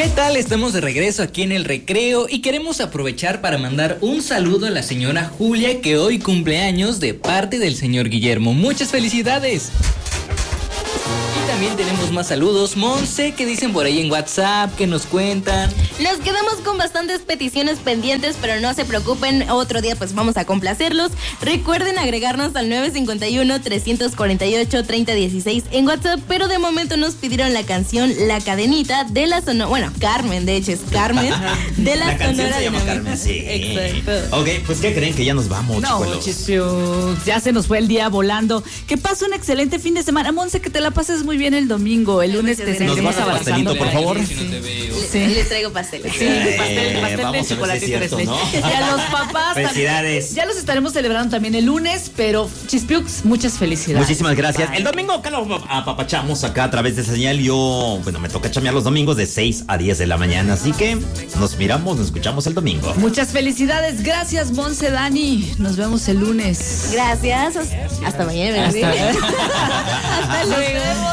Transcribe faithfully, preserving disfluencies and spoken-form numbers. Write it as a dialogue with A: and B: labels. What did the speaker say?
A: ¿Qué tal? Estamos de regreso aquí en el recreo y queremos aprovechar para mandar un saludo a la señora Julia, que hoy cumple años de parte del señor Guillermo. ¡Muchas felicidades! Y también tenemos más saludos. Monse, ¿qué dicen por ahí en WhatsApp? ¿Qué nos cuentan?
B: Nos quedamos con bastantes peticiones pendientes, pero no se preocupen, otro día pues vamos a complacerlos. Recuerden agregarnos al nueve cinco uno, tres cuatro ocho, tres cero uno seis en WhatsApp, pero de momento nos pidieron la canción La Cadenita de la Sonora, bueno, Carmen, de hecho es Carmen, de la,
C: la canción
B: Sonora
C: se llama
B: Dinamita.
C: Carmen, sí.
B: Exacto.
C: Ok, pues ¿qué creen? Que ya nos vamos,
D: No,
C: chicuelos.
D: Chispiux, ya se nos fue el día volando. Que pase un excelente fin de semana. Monse, que te la pases muy bien el domingo. El lunes te
B: Nos
D: seguiremos
C: guarda
D: abrazando.
C: pastelito, por favor.
A: Si no te veo.
B: Les,
D: Sí.
B: les traigo pasteles.
D: Sí,
C: Eh,
D: pastel, pastel de
C: vamos a ver si
D: chocolate
C: es
D: y tres
C: cierto,
D: leches.
C: ¿no?
D: Y a los papás.
C: Felicidades.
D: Ya los estaremos celebrando también el lunes, pero Chispiux, muchas felicidades.
C: Muchísimas gracias.
D: Bye.
C: El domingo acá lo apapachamos acá a través de esa señal. Yo, bueno, me toca chamear los domingos de seis a diez de la mañana. Así que nos miramos, nos escuchamos el domingo.
D: Muchas felicidades. Gracias, Monse, Dani. Nos vemos el lunes.
B: Gracias. Hasta mañana, bebé.
D: Hasta, Hasta luego.